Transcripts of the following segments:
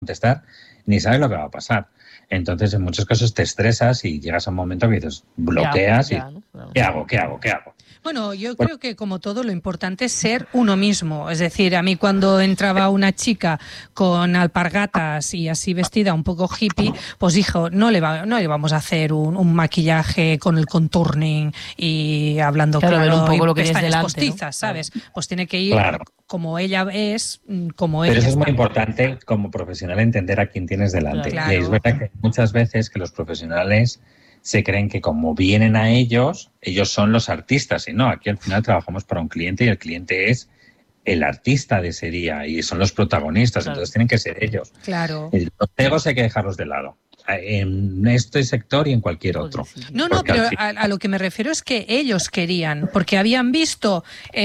contestar, ni sabes lo que va a pasar. Entonces, en muchos casos te estresas y llegas a un momento que dices, bloqueas ¿no? ¿Qué hago? ¿Qué hago? Bueno, yo creo que como todo lo importante es ser uno mismo. Es decir, a mí cuando entraba una chica con alpargatas y así vestida un poco hippie, pues dijo, no le vamos a hacer un maquillaje con el contouring y hablando claro un poco y lo que pestañas delante, postizas, ¿no? ¿sabes? Pues tiene que ir como ella es, como ella. Pero eso es muy importante como profesional entender a quién tienes delante. Claro. Y es verdad que muchas veces que los profesionales se creen que como vienen a ellos son los artistas. Y no, aquí al final trabajamos para un cliente y el cliente es el artista de ese día y son los protagonistas, entonces tienen que ser ellos. Claro. Los egos hay que dejarlos de lado. En este sector y en cualquier otro. No, pero a lo que me refiero es que ellos querían, porque habían visto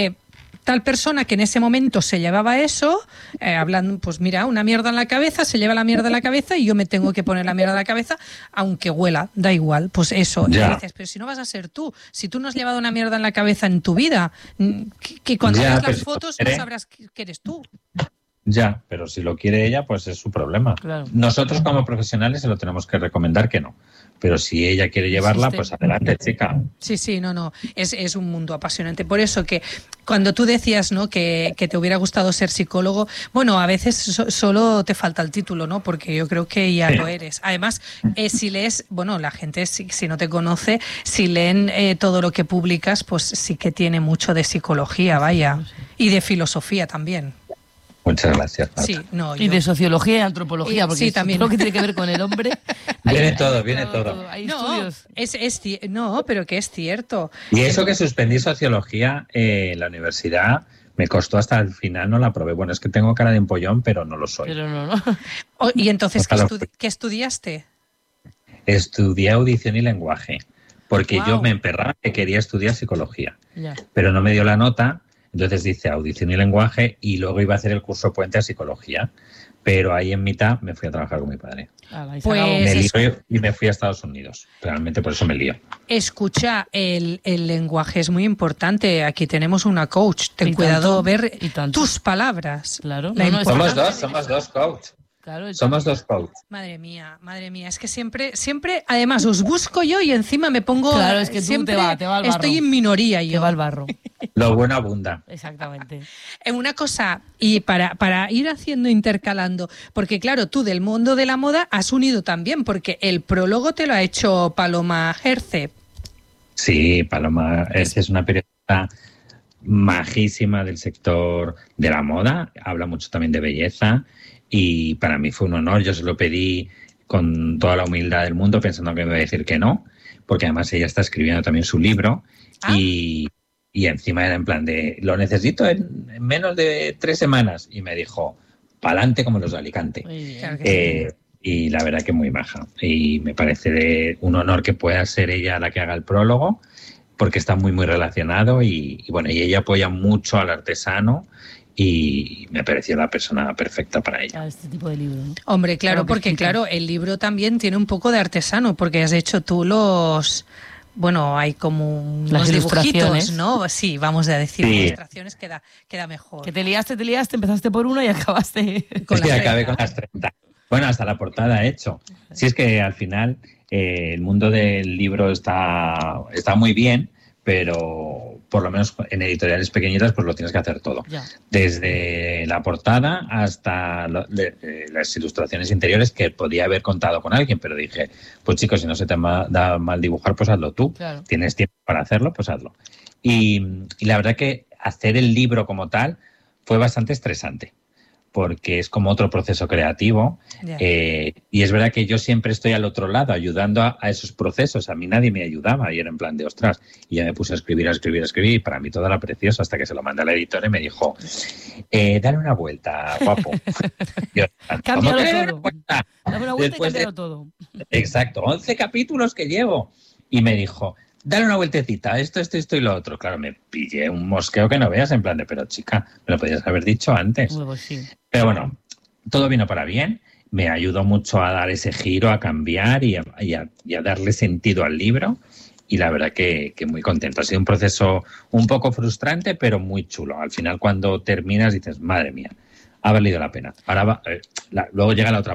tal persona que en ese momento se llevaba eso, hablando, pues mira, una mierda en la cabeza, se lleva la mierda en la cabeza y yo me tengo que poner la mierda en la cabeza, aunque huela, da igual, pues eso. Ya. Y dices, pero si no vas a ser tú, si tú no has llevado una mierda en la cabeza en tu vida, que cuando veas las fotos no sabrás que eres tú. Ya, pero si lo quiere ella, pues es su problema. Claro. Nosotros como profesionales se lo tenemos que recomendar que no. Pero si ella quiere llevarla, pues adelante, chica. Sí, no, es un mundo apasionante. Por eso que cuando tú decías, ¿no?, que te hubiera gustado ser psicólogo, bueno, a veces solo te falta el título, ¿no? Porque yo creo que ya lo eres. Además, si lees, bueno, la gente, si no te conoce, si leen todo lo que publicas, pues sí que tiene mucho de psicología, vaya, y de filosofía también. Muchas gracias, Marta. Sí, y de sociología y antropología, porque sí, también. lo que tiene que ver con el hombre. Viene todo. Hay no, estudios. No, pero que es cierto. Y eso que suspendí sociología en la universidad me costó hasta el final, no la probé. Bueno, es que tengo cara de empollón, pero no lo soy. Pero no. Y entonces, ¿qué estudiaste? Estudié audición y lenguaje, porque yo me emperraba que quería estudiar psicología, pero no me dio la nota. Entonces hice audición y lenguaje y luego iba a hacer el curso puente a psicología. Pero ahí en mitad me fui a trabajar con mi padre. Me lío y me fui a Estados Unidos. Realmente por eso me lío. Escucha, el lenguaje es muy importante. Aquí tenemos una coach. Ten cuidado ver tus palabras. Claro. Somos dos coach. Claro, somos dos coach. Madre mía, es que siempre, además os busco yo y encima me pongo. Claro, es que tú siempre te va al barro. Estoy en minoría yo. Te va al barro. Lo bueno abunda. Exactamente. Una cosa, y para ir intercalando, porque claro, tú del mundo de la moda has unido también, porque el prólogo te lo ha hecho Paloma Herce. Sí, Paloma Herce es una periodista majísima del sector de la moda, habla mucho también de belleza y para mí fue un honor. Yo se lo pedí con toda la humildad del mundo pensando que me iba a decir que no, porque además ella está escribiendo también su libro y encima era en plan de lo necesito en menos de 3 semanas y me dijo pa'lante como los de Alicante. Y la verdad que muy maja y me parece un honor que pueda ser ella la que haga el prólogo porque está muy relacionado y bueno, y ella apoya mucho al artesano y me pareció la persona perfecta para ella. Este tipo de libro, ¿no? Hombre, claro, porque claro, el libro también tiene un poco de artesano porque has hecho tú bueno, hay como unos dibujitos, ¿no? Sí, vamos a decir, ilustraciones queda mejor. Que te liaste, empezaste por uno y acabaste con las 30. Acabé con las 30. Bueno, hasta la portada he hecho. Sí, es que al final el mundo del libro está muy bien, pero por lo menos en editoriales pequeñitas pues lo tienes que hacer todo. Desde la portada hasta las ilustraciones interiores que podía haber contado con alguien, pero dije, pues chicos, si no se te da mal dibujar, pues hazlo tú. Claro. Tienes tiempo para hacerlo, pues hazlo. Y la verdad que hacer el libro como tal fue bastante estresante, porque es como otro proceso creativo y es verdad que yo siempre estoy al otro lado ayudando a esos procesos. A mí nadie me ayudaba y era en plan de ostras, y ya me puse a escribir y para mí todo era precioso hasta que se lo mandé a la editora y me dijo dale una vuelta, guapo. Cámbialo todo. Dame una vuelta y cámbialo todo. Exacto, 11 capítulos que llevo y me dijo dale una vueltecita, esto y lo otro. Claro, me pillé un mosqueo que no veas en plan de, pero chica, me lo podías haber dicho antes. Pues sí. Pero bueno, todo vino para bien. Me ayudó mucho a dar ese giro, a cambiar y a darle sentido al libro. Y la verdad que muy contento. Ha sido un proceso un poco frustrante, pero muy chulo. Al final, cuando terminas, dices, madre mía, ha valido la pena. Ahora luego llega la otra